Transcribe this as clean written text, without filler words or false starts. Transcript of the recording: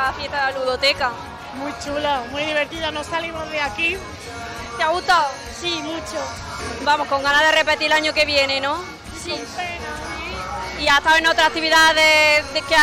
la fiesta de la ludoteca? Muy chula, muy divertida, no salimos de aquí. ¿Te ha gustado? Sí, mucho. Vamos, con ganas de repetir el año que viene, ¿no? Sí. ¿Y has estado en otras actividades que